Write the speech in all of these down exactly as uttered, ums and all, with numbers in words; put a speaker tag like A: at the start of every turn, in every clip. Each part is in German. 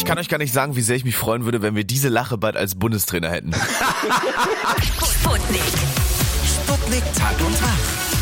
A: kann euch gar nicht sagen, wie sehr ich mich freuen würde, wenn wir diese Lache bald als Bundestrainer hätten.
B: Sputnik.
C: Sputnik Tag und Tag.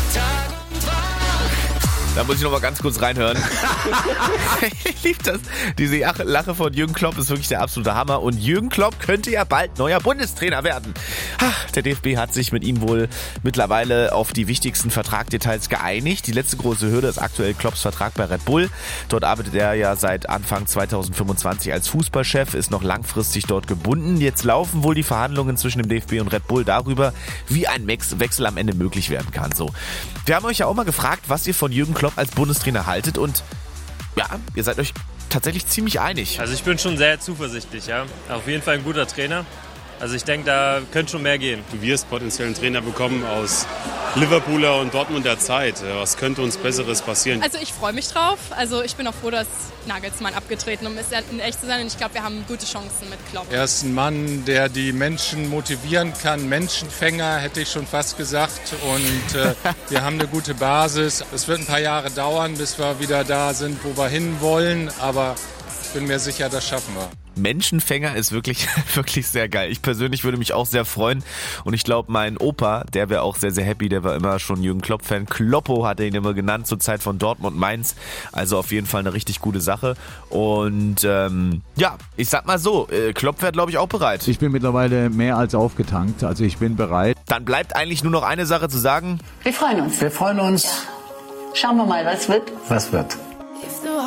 A: Da muss ich noch mal ganz kurz reinhören. Ich liebe das. Diese Lache von Jürgen Klopp ist wirklich der absolute Hammer. Und Jürgen Klopp könnte ja bald neuer Bundestrainer werden. Ach, der D F B hat sich mit ihm wohl mittlerweile auf die wichtigsten Vertragdetails geeinigt. Die letzte große Hürde ist aktuell Klopps Vertrag bei Red Bull. Dort arbeitet er ja seit Anfang zweitausendfünfundzwanzig als Fußballchef, ist noch langfristig dort gebunden. Jetzt laufen wohl die Verhandlungen zwischen dem D F B und Red Bull darüber, wie ein Wechsel am Ende möglich werden kann. So. Wir haben euch ja auch mal gefragt, was ihr von Jürgen Klopp als Bundestrainer haltet und ja, ihr seid euch tatsächlich ziemlich einig.
D: Also ich bin schon sehr zuversichtlich, ja. Auf jeden Fall ein guter Trainer. Also ich denke, da könnte schon mehr gehen.
E: Du wirst potenziell einen Trainer bekommen aus Liverpooler und Dortmunder Zeit. Was könnte uns Besseres passieren?
F: Also ich freue mich drauf. Also ich bin auch froh, dass Nagelsmann abgetreten ist, um in echt zu sein. Und ich glaube, wir haben gute Chancen mit Klopp.
G: Er ist ein Mann, der die Menschen motivieren kann. Menschenfänger, hätte ich schon fast gesagt. Und äh, wir haben eine gute Basis. Es wird ein paar Jahre dauern, bis wir wieder da sind, wo wir hinwollen. Aber ich bin mir sicher, das schaffen wir.
A: Menschenfänger ist wirklich, wirklich sehr geil. Ich persönlich würde mich auch sehr freuen und ich glaube, mein Opa, der wäre auch sehr, sehr happy, der war immer schon Jürgen Klopp-Fan. Kloppo hat er ihn immer genannt zur Zeit von Dortmund Mainz, also auf jeden Fall eine richtig gute Sache und ähm, ja, ich sag mal so, äh, Klopp wäre glaube ich auch bereit.
H: Ich bin mittlerweile mehr als aufgetankt, also ich bin bereit.
A: Dann bleibt eigentlich nur noch eine Sache zu sagen.
I: Wir freuen uns.
C: Wir freuen uns.
I: Schauen wir mal, was wird.
C: Was wird?